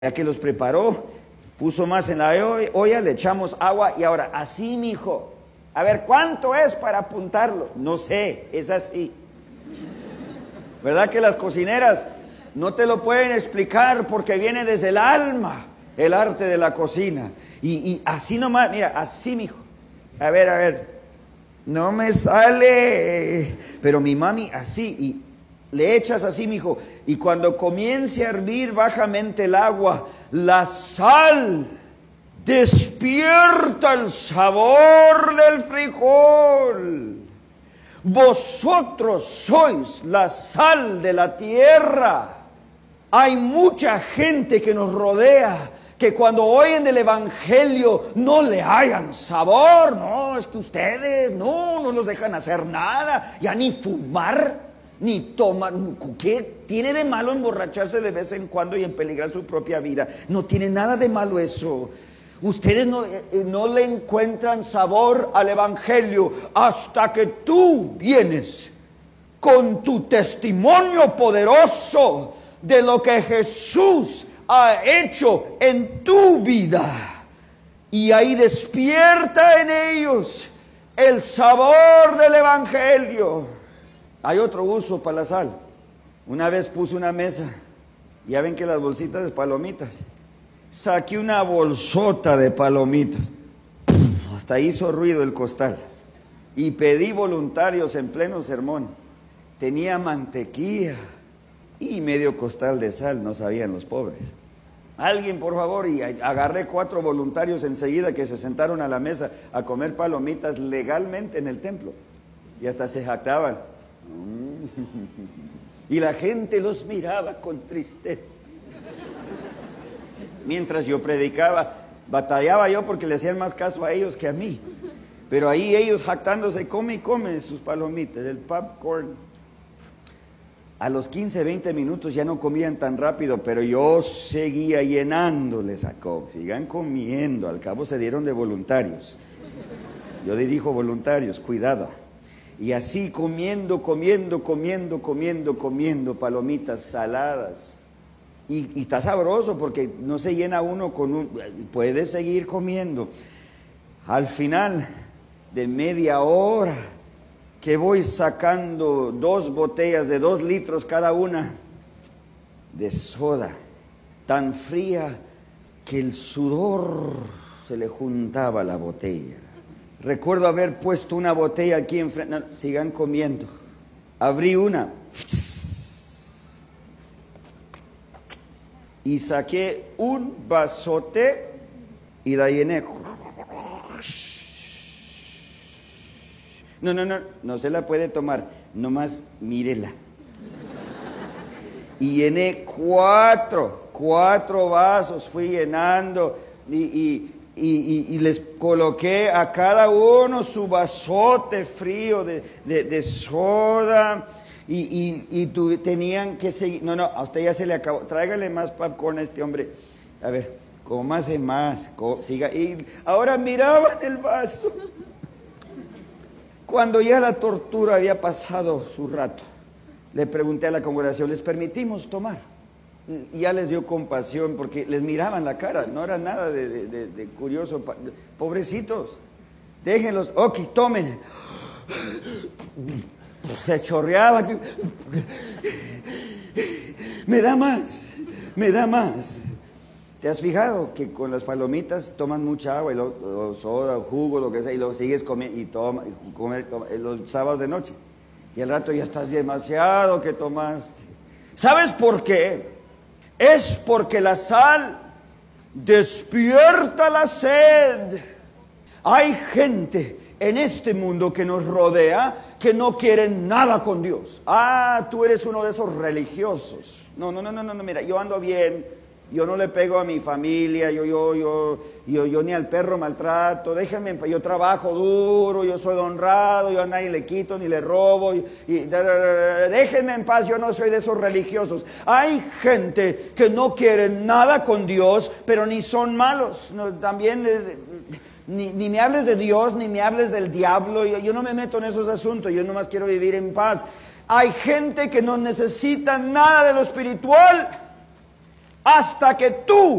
Ya que los preparó, puso más en la olla, le echamos agua y ahora, así, mijo. A ver, ¿cuánto es para apuntarlo? No sé, es así. ¿Verdad que las cocineras no te lo pueden explicar porque viene desde el alma el arte de la cocina? Y así nomás, mira, así, mijo. A ver, no me sale. Pero mi mami, así, y le echas así, mijo, y cuando comience a hervir bajamente el agua, la sal despierta el sabor del frijol. Vosotros sois la sal de la tierra. Hay mucha gente que nos rodea que cuando oyen del evangelio no le hallan sabor. No, es que ustedes no los dejan hacer nada, ya ni fumar, ni tomar. ¿Qué tiene de malo emborracharse de vez en cuando y empeligrar su propia vida? No tiene nada de malo eso. Ustedes no le encuentran sabor al evangelio hasta que tú vienes con tu testimonio poderoso de lo que Jesús ha hecho en tu vida. Y ahí despierta en ellos el sabor del evangelio. Hay otro uso para la sal. Una vez puse una mesa, ya ven que las bolsitas de palomitas, saqué una bolsota de palomitas, hasta hizo ruido el costal, y pedí voluntarios en pleno sermón. Tenía mantequilla y medio costal de sal, no sabían los pobres. Alguien, por favor, y agarré 4 voluntarios enseguida que se sentaron a la mesa a comer palomitas legalmente en el templo, y hasta se jactaban. Y la gente los miraba con tristeza. Mientras yo predicaba, batallaba yo porque le hacían más caso a ellos que a mí. Pero ahí ellos jactándose, come y come sus palomitas, el popcorn. A los 15, 20 minutos ya no comían tan rápido, pero yo seguía llenándoles a Coke. Sigan comiendo, al cabo se dieron de voluntarios. Yo dirijo voluntarios, cuidado. Y así comiendo palomitas saladas. Y está sabroso porque no se llena uno puede seguir comiendo. Al final de media hora que voy sacando 2 botellas de 2 litros cada una de soda, tan fría que el sudor se le juntaba a la botella. Recuerdo haber puesto una botella aquí enfrente. No, sigan comiendo. Abrí una y saqué un vasote y la llené. No se la puede tomar, nomás mírela. Y llené 4 vasos, fui llenando y les coloqué a cada uno su vasote frío de soda. Y tenían que seguir. No, a usted ya se le acabó. Tráigale más popcorn a este hombre. A ver, cómase más. Siga. Y ahora miraban el vaso. Cuando ya la tortura había pasado su rato, le pregunté a la congregación, ¿les permitimos tomar? Y ya les dio compasión porque les miraban la cara. No era nada de curioso. Pobrecitos. Déjenlos. Ok, tomen. Se chorreaban. Me da más. ¿Te has fijado que con las palomitas toman mucha agua y soda, jugo, lo que sea, y luego sigues comiendo y comer los sábados de noche? Y al rato ya estás demasiado que tomaste. ¿Sabes por qué? Es porque la sal despierta la sed. Hay gente en este mundo que nos rodea que no quieren nada con Dios. Tú eres uno de esos religiosos. No, mira, yo ando bien. Yo no le pego a mi familia, yo ni al perro maltrato, déjenme, yo trabajo duro, yo soy honrado, yo a nadie le quito ni le robo, déjenme en paz, yo no soy de esos religiosos. Hay gente que no quiere nada con Dios, pero ni son malos, también ni me hables de Dios, ni me hables del diablo, yo no me meto en esos asuntos, yo nomás quiero vivir en paz. Hay gente que no necesita nada de lo espiritual, hasta que tú